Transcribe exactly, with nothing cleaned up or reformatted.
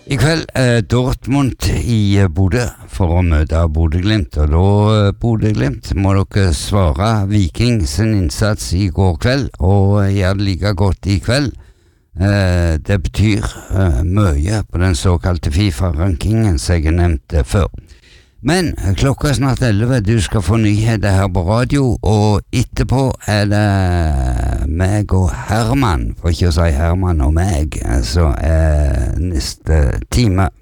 I kveld er Dortmund i Bodø for å møte Bodø-Glimt, og da Bodø-Glimt må dere svare Viking sin innsats i går kveld, og gjøre det like godt i kveld. Det betyr mye på den såkalte FIFA-rankingen som jeg nevnte før. Men klokka er snart elleve, du skal få nyheter her på radio, og etterpå er det meg og Herman, for ikke å si Herman og meg, så er neste time.